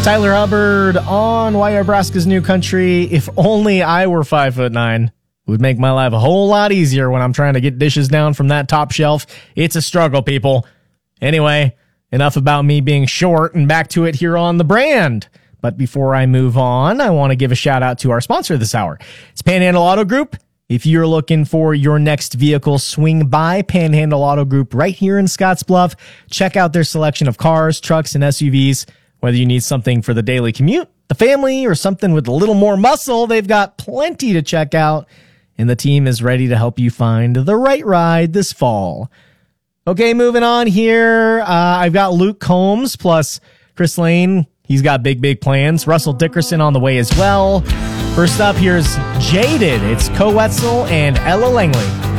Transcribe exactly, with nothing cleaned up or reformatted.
Tyler Hubbard on Why Nebraska's New Country. If only I were five foot nine, it would make my life a whole lot easier when I'm trying to get dishes down from that top shelf. It's a struggle, people. Anyway, enough about me being short and back to it here on The Brand. But before I move on, I want to give a shout out to our sponsor this hour. It's Panhandle Auto Group. If you're looking for your next vehicle, swing by Panhandle Auto Group right here in Scottsbluff. Check out their selection of cars, trucks, and S U Vs. Whether you need something for the daily commute, the family, or something with a little more muscle, they've got plenty to check out. And the team is ready to help you find the right ride this fall. Okay, moving on here. Uh, I've got Luke Combs plus Chris Lane. He's got big, big plans. Russell Dickerson on the way as well. First up, here's Jaded. It's Co Wetzel and Ella Langley.